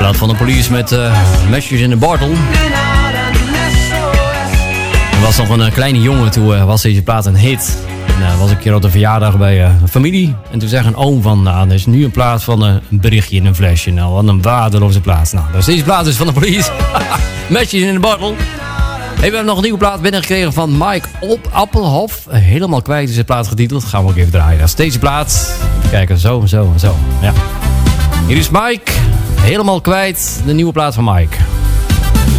Plaat van de Police met Meshes in a Bottle. Er was nog een kleine jongen, toen was deze plaat een hit. En was een keer op de verjaardag bij een familie. En toen zei een oom van, nou, er is nu een plaat van een berichtje in een flesje. Nou, wat een waardeloze plaat. Nou, dus deze plaat is van de Police. Meshes in a Bottle. Hey, we hebben nog een nieuwe plaat binnengekregen van Mike Appelhof. Helemaal kwijt is de plaat getiteld. Gaan we ook even draaien. Dat is deze plaat. Even kijken, zo en zo en zo. Ja. Hier is Mike. Helemaal kwijt. De nieuwe plaat van Mike.